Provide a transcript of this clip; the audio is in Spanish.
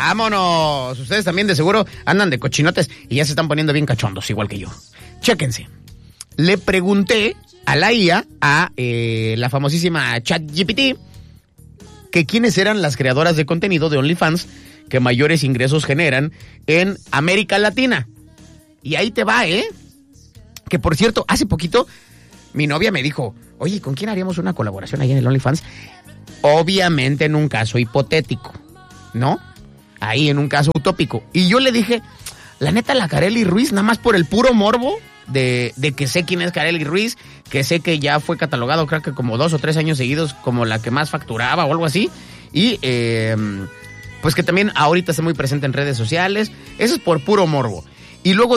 ¡Vámonos! Ustedes también de seguro andan de cochinotes y ya se están poniendo bien cachondos, igual que yo. Chéquense. Le pregunté a la IA, a la famosísima ChatGPT, que quiénes eran las creadoras de contenido de OnlyFans que mayores ingresos generan en América Latina. Y ahí te va, Que por cierto, hace poquito mi novia me dijo, oye, ¿con quién haríamos una colaboración ahí en el OnlyFans? Obviamente en un caso hipotético, ¿no? Ahí en un caso utópico. Y yo le dije, la neta, la Karely Ruiz, nada más por el puro morbo de que sé quién es Karely Ruiz, que sé que ya fue catalogado creo que como 2 o 3 años seguidos como la que más facturaba o algo así. Y pues que también ahorita está muy presente en redes sociales. Eso es por puro morbo. Y luego